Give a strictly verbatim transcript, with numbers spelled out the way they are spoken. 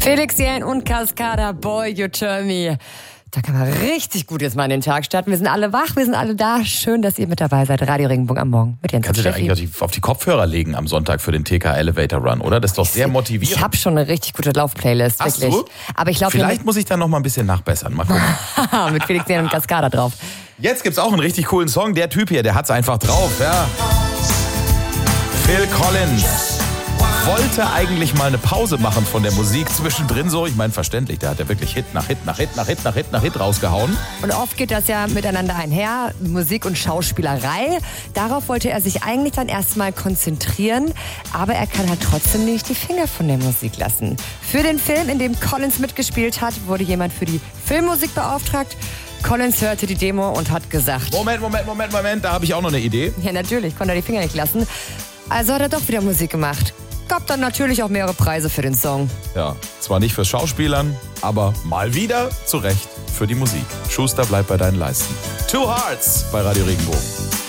Felix Jähn und Cascada, Boy, You Turn Me. Da kann man richtig gut jetzt mal in den Tag starten. Wir sind alle wach, wir sind alle da. Schön, dass ihr mit dabei seid. Radio Regenbogen am Morgen mit Jens und Kannst du dir Steffi. eigentlich auf die, auf die Kopfhörer legen am Sonntag für den T K Elevator Run, oder? Das ist doch sehr motivierend. Ich habe schon eine richtig gute Lauf-Playlist, Hast wirklich. du? Aber ich glaube, Vielleicht muss ich da noch mal ein bisschen nachbessern. Mal gucken. mit Felix Jähn und Cascada drauf. Jetzt gibt's auch einen richtig coolen Song. Der Typ hier, der hat's einfach drauf, ja. Phil Collins wollte eigentlich mal eine Pause machen von der Musik zwischendrin so. Ich meine, verständlich, der hat ja wirklich Hit nach Hit nach Hit nach Hit nach Hit nach Hit rausgehauen. Und oft geht das ja miteinander einher, Musik und Schauspielerei. Darauf wollte er sich eigentlich dann erstmal konzentrieren, aber er kann halt trotzdem nicht die Finger von der Musik lassen. Für den Film, in dem Collins mitgespielt hat, wurde jemand für die Filmmusik beauftragt. Collins hörte die Demo und hat gesagt... Moment, Moment, Moment, Moment, da habe ich auch noch eine Idee. Ja, natürlich, konnte er die Finger nicht lassen. Also hat er doch wieder Musik gemacht. Gab dann natürlich auch mehrere Preise für den Song. Ja, zwar nicht fürs Schauspielern, aber mal wieder zu Recht für die Musik. Schuster, bleib bei deinen Leisten. Two Hearts bei Radio Regenbogen.